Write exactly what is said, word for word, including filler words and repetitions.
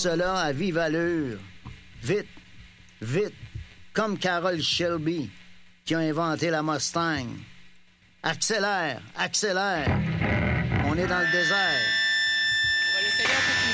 cela à vive allure. Vite, vite, comme Carroll Shelby, qui a inventé la Mustang. Accélère, accélère. On est dans le désert. On va l'essayer un peu